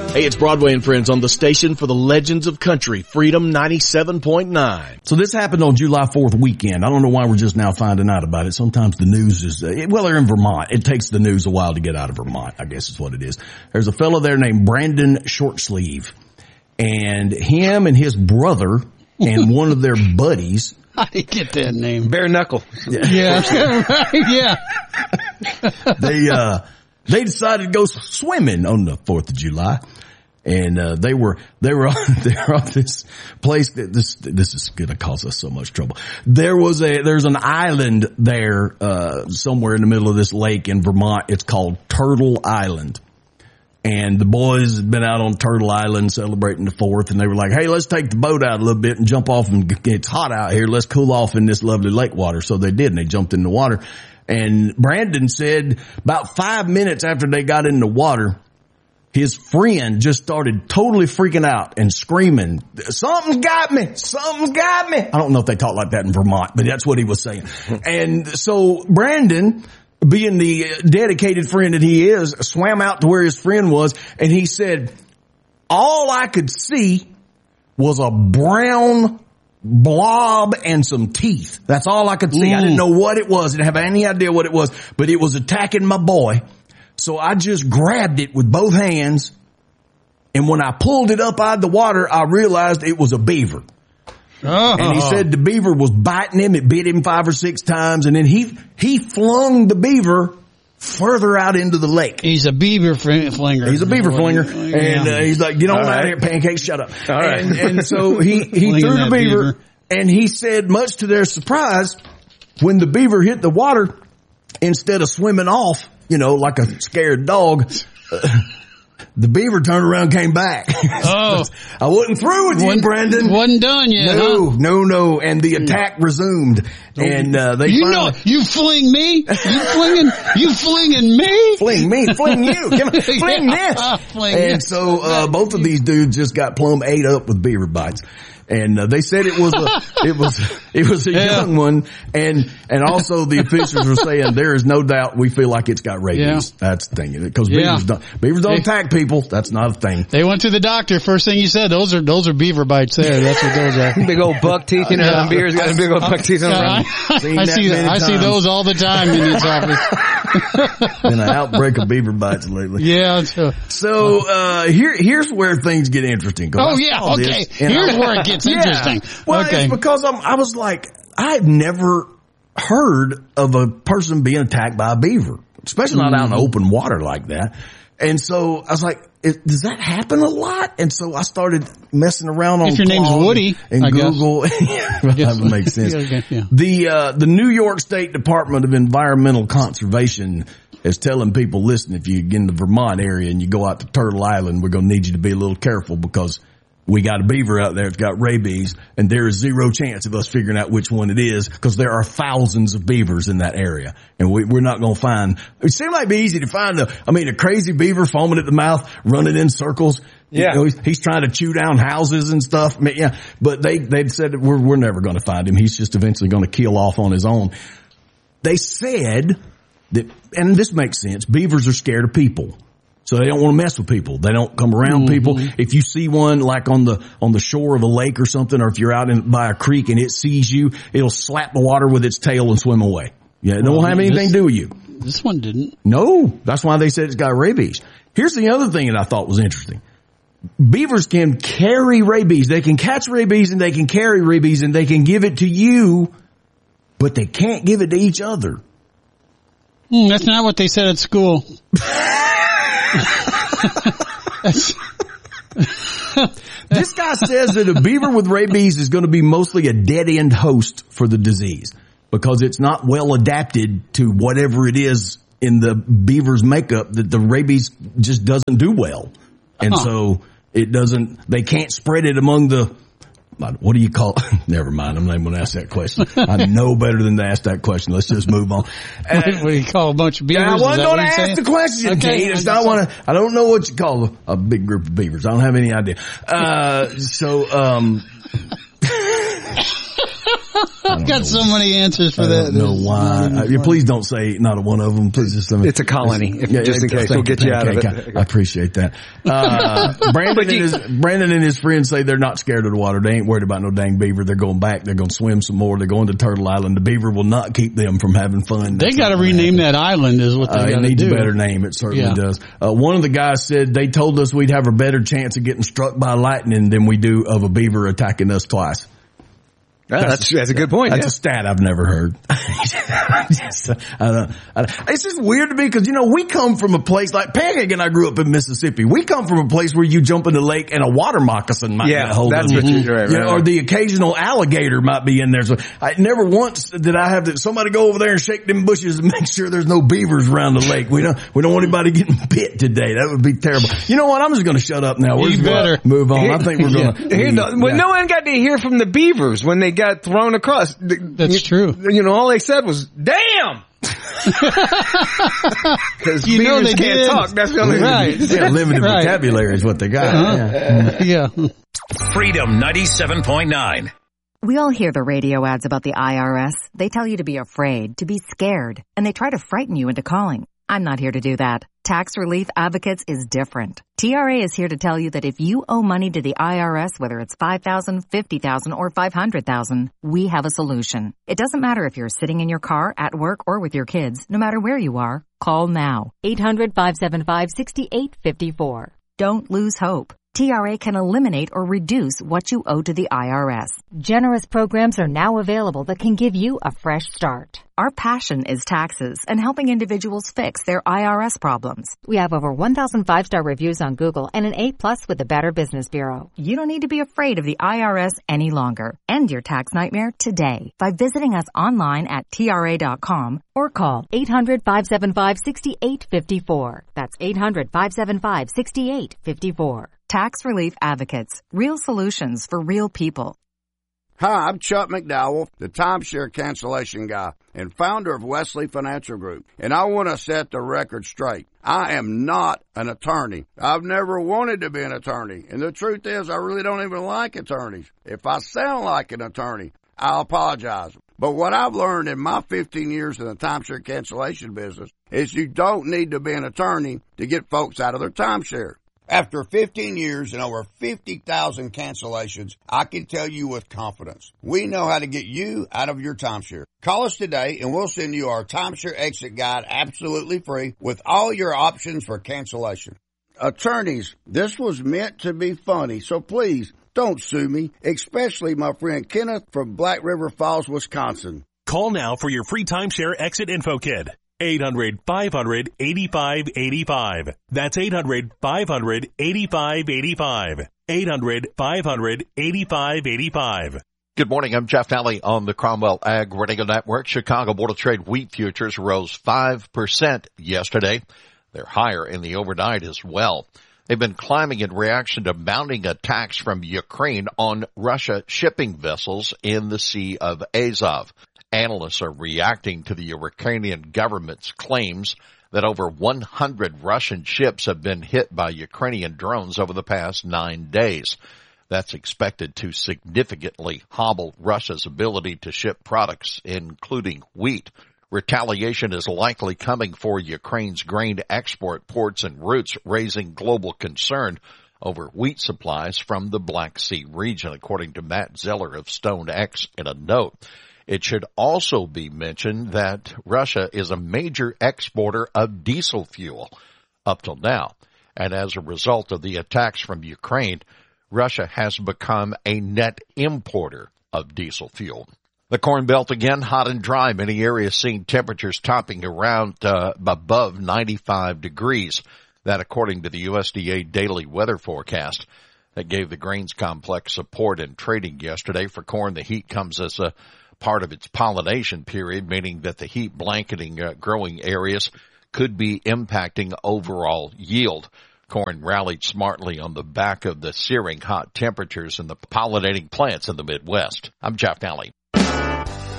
Hey, it's Broadway and Friends on the station for the legends of country, Freedom 97.9. So this happened on July 4th weekend. I don't know why we're just now finding out about it. Sometimes the news is, well, they're in Vermont. It takes the news a while to get out of Vermont, I guess is what it is. There's a fellow there named Brandon Shortsleeve, and him and his brother and one of their buddies. How did he get that name? Bare Knuckle. Yeah. Right, yeah. They decided to go swimming on the 4th of July. And, they were on this place that this is going to cause us so much trouble. There's an island there, somewhere in the middle of this lake in Vermont. It's called Turtle Island. And the boys had been out on Turtle Island celebrating the 4th, and they were like, hey, let's take the boat out a little bit and jump off, and it's hot out here. Let's cool off in this lovely lake water. So they did, and they jumped in the water. And Brandon said about 5 minutes after they got in the water, his friend just started totally freaking out and screaming, something's got me, something's got me. I don't know if they talk like that in Vermont, but that's what he was saying. And so Brandon, being the dedicated friend that he is, swam out to where his friend was, and he said, all I could see was a brown blob and some teeth. That's all I could see. I didn't know what it was. I didn't have any idea what it was, but it was attacking my boy. So I just grabbed it with both hands, and when I pulled it up out of the water, I realized it was a beaver. And he said the beaver was biting him. It bit him 5 or 6 times, and then he flung the beaver further out into the lake. He's a beaver flinger. He's a beaver flinger. And he's like, get on out of here, Pancake, shut up. All right. And so he threw the beaver, and he said, much to their surprise, when the beaver hit the water, instead of swimming off, like a scared dog, the beaver turned around and came back. Oh. I wasn't through with you, Brandon. Wasn't done yet, No. And the attack resumed. And, you fling me? You flinging me? Fling you. Fling this. So, both of these dudes just got plumb ate up with beaver bites. And they said it was a young one, and also the officials were saying there is no doubt we feel like it's got rabies. Yeah. That's the thing, because beavers don't attack people. That's not a thing. They went to the doctor. First thing you said, those are beaver bites there. That's what those are. Big old buck teeth. Beavers got big old buck teeth on them. I see those all the time in this office. Been an outbreak of beaver bites lately. Yeah. So here's where things get interesting. Oh yeah. Okay. Here's where it gets interesting. Well, it's because I was like, I've never heard of a person being attacked by a beaver, especially not out in open water like that. And so I was like, does that happen a lot? And so I started messing around on if your name's Woody and Google. That would make sense. The New York State Department of Environmental Conservation is telling people, listen, if you get in the Vermont area and you go out to Turtle Island, we're going to need you to be a little careful because we got a beaver out there that's got rabies, and there is zero chance of us figuring out which one it is because there are thousands of beavers in that area, and we're not going to find. It seemed like it'd be easy to find a crazy beaver foaming at the mouth, running in circles. Yeah, he's trying to chew down houses and stuff. Yeah, but they said that we're never going to find him. He's just eventually going to keel off on his own. They said that, and this makes sense. Beavers are scared of people. So they don't want to mess with people. They don't come around people. If you see one like on the shore of a lake or something, or if you're out by a creek and it sees you, it'll slap the water with its tail and swim away. Yeah, it don't have anything to do with you. This one didn't. No, that's why they said it's got rabies. Here's the other thing that I thought was interesting. Beavers can carry rabies. They can catch rabies and they can carry rabies and they can give it to you, but they can't give it to each other. That's not what they said at school. This guy says that a beaver with rabies is going to be mostly a dead-end host for the disease because it's not well adapted to whatever it is in the beaver's makeup, that the rabies just doesn't do well. And so they can't spread it among the, what do you call it? Never mind. I'm not even going to ask that question. I know better than to ask that question. Let's just move on. What do you call a bunch of beavers? I wasn't going to ask the question, okay. Kate. I don't know what you call a big group of beavers. I don't have any idea. I've got so many answers for that. I don't know why. Please don't say not a one of them. Please just it's a colony, just in case. We'll get you out of it. I appreciate that. Brandon and his friends say they're not scared of the water. They ain't worried about no dang beaver. They're going back. They're going to swim some more. They're going to Turtle Island. The beaver will not keep them from having fun. They got to rename that island is what they got to do. It needs a better name. It certainly does. One of the guys said they told us we'd have a better chance of getting struck by lightning than we do of a beaver attacking us twice. That's a good point. That's a stat I've never heard. It's just weird to me because, we come from a place like Pancake and I grew up in Mississippi. We come from a place where you jump in the lake and a water moccasin might hold that's what you're right. Or the occasional alligator might be in there. So I never once did I have somebody go over there and shake them bushes and make sure there's no beavers around the lake. We don't want anybody getting bit today. That would be terrible. You know what? I'm just going to shut up now. We're just going to move on. I think we're going to. No one got to hear from the beavers when they got thrown across. That's true. All they said was, damn! Because beavers can't talk. That's the only right. Limited vocabulary is what they got. Yeah. Freedom 97.9. We all hear the radio ads about the IRS. They tell you to be afraid, to be scared, and they try to frighten you into calling. I'm not here to do that. Tax Relief Advocates is different. TRA is here to tell you that if you owe money to the IRS, whether it's $5,000, $50,000, or $500,000, we have a solution. It doesn't matter if you're sitting in your car, at work, or with your kids. No matter where you are, call now. 800-575-6854. Don't lose hope. TRA can eliminate or reduce what you owe to the IRS. Generous programs are now available that can give you a fresh start. Our passion is taxes and helping individuals fix their IRS problems. We have over 1,000 5-star reviews on Google and an A+ with the Better Business Bureau. You don't need to be afraid of the IRS any longer. End your tax nightmare today by visiting us online at TRA.com or call 800-575-6854. That's 800-575-6854. Tax Relief Advocates. Real solutions for real people. Hi, I'm Chuck McDowell, the timeshare cancellation guy and founder of Wesley Financial Group. And I want to set the record straight. I am not an attorney. I've never wanted to be an attorney. And the truth is, I really don't even like attorneys. If I sound like an attorney, I'll apologize. But what I've learned in my 15 years in the timeshare cancellation business is you don't need to be an attorney to get folks out of their timeshare. After 15 years and over 50,000 cancellations, I can tell you with confidence, we know how to get you out of your timeshare. Call us today and we'll send you our timeshare exit guide absolutely free with all your options for cancellation. Attorneys, this was meant to be funny, so please don't sue me, especially my friend Kenneth from Black River Falls, Wisconsin. Call now for your free timeshare exit info kit. 800-500-8585. That's 800-500-8585. 800-500-8585. Good morning. I'm Jeff Nally on the Cromwell Ag Radio Network. Chicago Board of Trade wheat futures rose 5% yesterday. They're higher in the overnight as well. They've been climbing in reaction to mounting attacks from Ukraine on Russia shipping vessels in the Sea of Azov. Analysts are reacting to the Ukrainian government's claims that over 100 Russian ships have been hit by Ukrainian drones over the past 9 days. That's expected to significantly hobble Russia's ability to ship products, including wheat. Retaliation is likely coming for Ukraine's grain export ports and routes, raising global concern over wheat supplies from the Black Sea region, according to Matt Zeller of StoneX in a note. It should also be mentioned that Russia is a major exporter of diesel fuel up till now. And as a result of the attacks from Ukraine, Russia has become a net importer of diesel fuel. The Corn Belt again hot and dry. Many areas seeing temperatures topping around above 95 degrees. That according to the USDA daily weather forecast. That gave the grains complex support in trading yesterday. For corn, the heat comes as a part of its pollination period, meaning that the heat blanketing growing areas could be impacting overall yield. Corn rallied smartly on the back of the searing hot temperatures in the pollinating plants in the Midwest. I'm Jeff Nally.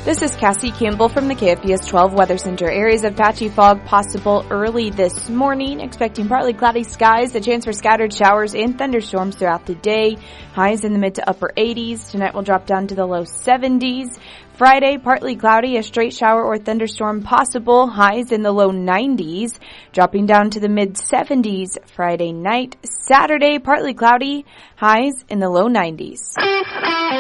This is Cassie Campbell from the KFBS 12 Weather Center. Areas of patchy fog possible early this morning. Expecting partly cloudy skies, a chance for scattered showers and thunderstorms throughout the day. Highs in the mid to upper 80s. Tonight will drop down to the low 70s. Friday, partly cloudy, a straight shower or thunderstorm possible. Highs in the low 90s, dropping down to the mid 70s Friday night. Saturday, partly cloudy, highs in the low 90s.